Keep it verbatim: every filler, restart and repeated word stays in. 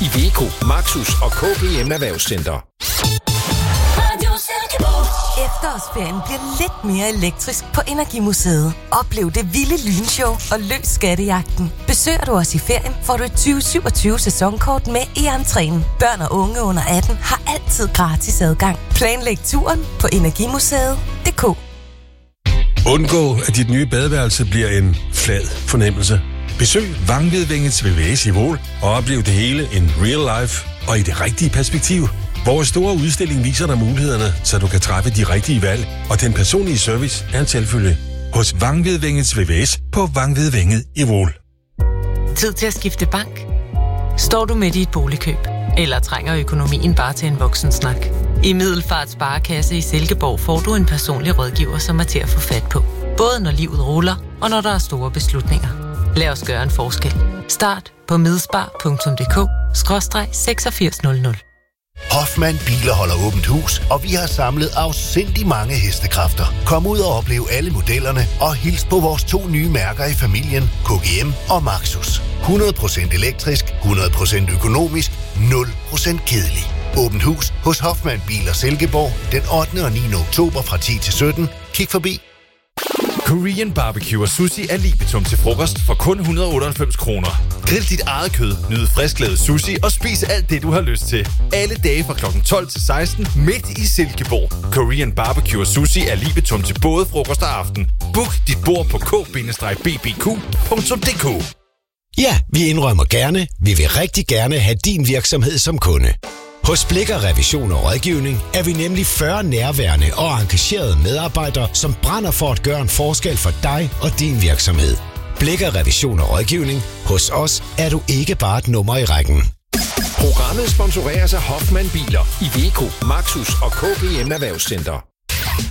Iveco, Maxus og K G M Erhvervscenter. Efterårsferien bliver lidt mere elektrisk på Energimuseet. Oplev det vilde lynshow og løs skattejagten. Besøger du os i ferien, får du et tyve syvogtyve sæsonkort med i entréen. Børn og unge under atten har altid gratis adgang. Planlæg turen på energimuseet punktum d k. Undgå, at dit nye badeværelse bliver en flad fornemmelse. Besøg Vangvedvængets V V S i Vål og oplev det hele in real life og i det rigtige perspektiv. Vores store udstilling viser dig mulighederne, så du kan træffe de rigtige valg, og den personlige service er en selvfølge. Hos Vangvedvængets V V S på Vangvedvænget i Vål. Tid til at skifte bank? Står du midt i et boligkøb? Eller trænger økonomien bare til en voksensnak? I Middelfart Sparekasse i Silkeborg får du en personlig rådgiver, som er til at få fat på. Både når livet ruller, og når der er store beslutninger. Lad os gøre en forskel. Start på midspar punktum d k skråstreg seksogfirs nul nul. Hoffmann Biler holder åbent hus, og vi har samlet afsindig mange hestekræfter. Kom ud og oplev alle modellerne, og hils på vores to nye mærker i familien, K G M og Maxus. hundrede procent elektrisk, hundrede procent økonomisk, nul procent kedelig. Åbent hus hos Hoffmann Biler Silkeborg den ottende og niende oktober fra ti til sytten. Kig forbi. Korean barbecue og sushi er libetum til frokost for kun et hundrede og otteoghalvfems kroner. Grill dit eget kød, nyd frisklavet sushi og spis alt det, du har lyst til. Alle dage fra klokken tolv til seksten midt i Silkeborg. Korean barbecue og sushi er libetum til både frokost og aften. Book dit bord på k bindestreg b b q punktum d k. Ja, vi indrømmer gerne. Vi vil rigtig gerne have din virksomhed som kunde. Hos Blikker Revision og Rådgivning er vi nemlig fyrre nærværende og engagerede medarbejdere, som brænder for at gøre en forskel for dig og din virksomhed. Blikker Revision og Rådgivning. Hos os er du ikke bare et nummer i rækken. Programmet sponsoreres af Hoffmann Biler, Iveco, Maxus og K G M Erhvervscenter.